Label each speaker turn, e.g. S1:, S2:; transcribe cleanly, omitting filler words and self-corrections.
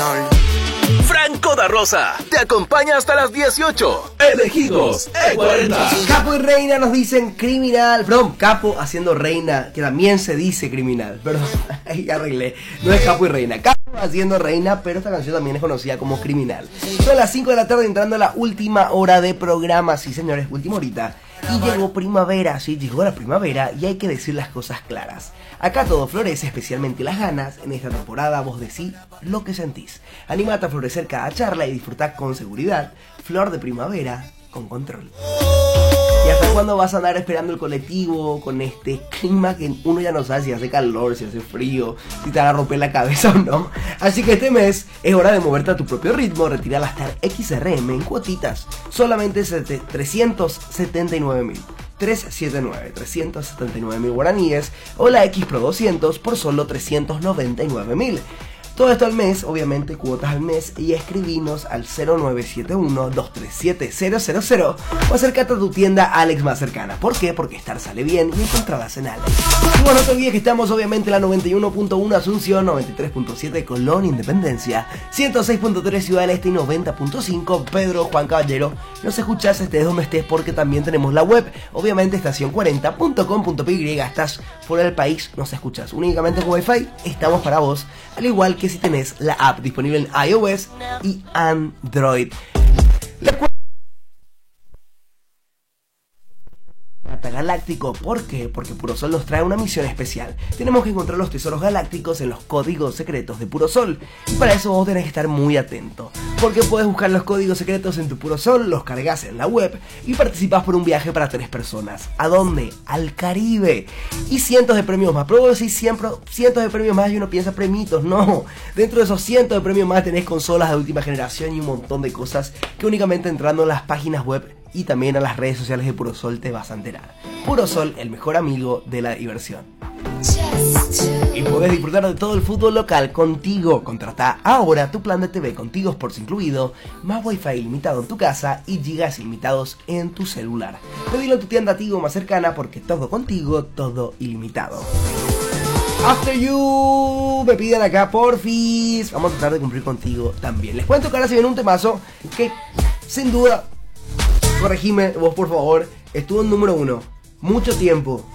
S1: criminal.
S2: Franco da Rosa te acompaña hasta las 18. Elegidos E40.
S3: Capo y Reina nos dicen criminal. Perdón, Capo haciendo Reina, que también se dice criminal. Perdón, ahí arreglé. No es Capo y Reina. Capo haciendo Reina, pero esta canción también es conocida como criminal. Son las 5 de la tarde entrando a la última hora de programa. Sí, señores, última horita. Y llegó primavera, sí, llegó la primavera y hay que decir las cosas claras. Acá todo florece, especialmente las ganas. En esta temporada vos decís lo que sentís. Anímate a florecer cada charla y disfrutar con seguridad. Flor de primavera con control. ¿Y hasta cuándo vas a andar esperando el colectivo con este clima que uno ya no sabe si hace calor, si hace frío, si te va a romper la cabeza o no? Así que este mes es hora de moverte a tu propio ritmo, retirar la Star XRM en cuotitas, solamente 379.000. 379.000 guaraníes o la X Pro 200 por solo 399.000. Todo esto al mes, obviamente cuotas al mes, y escribinos al 0971-237-000 o acércate a tu tienda Alex más cercana. ¿Por qué? Porque Star sale bien y encontrarás en Alex. Y bueno, no te olvides que estamos obviamente en la 91.1 Asunción, 93.7 Colón Independencia, 106.3 Ciudad del Este y 90.5 Pedro Juan Caballero. Nos escuchás estés donde estés porque también tenemos la web, obviamente estacion40.com.py. Estás fuera del país, nos escuchas únicamente con Wi-Fi, estamos para vos, al igual que si tenés la app disponible en iOS y Android. Galáctico, ¿por qué? Porque Purosol nos trae una misión especial. Tenemos que encontrar los tesoros galácticos en los códigos secretos de Purosol. Y para eso vos tenés que estar muy atento, porque puedes buscar los códigos secretos en tu Purosol, los cargas en la web y participás por un viaje para 3 personas. ¿A dónde? Al Caribe. Y cientos de premios más. Pero vos decís siempre cientos de premios más y uno piensa premitos. No, dentro de esos cientos de premios más tenés consolas de última generación y un montón de cosas que únicamente entrando en las páginas web y también a las redes sociales de Purosol te vas a enterar. Purosol, el mejor amigo de la diversión. Y podés disfrutar de todo el fútbol local contigo. Contratá ahora tu plan de TV con Tigo Sports incluido, más Wi-Fi ilimitado en tu casa y gigas ilimitados en tu celular. Pedilo en tu tienda Tigo más cercana porque todo contigo, todo ilimitado. After You, me piden acá, porfis. Vamos a tratar de cumplir contigo también. Les cuento que ahora se viene un temazo que, sin duda, corregime vos por favor, estuvo en número 1 mucho tiempo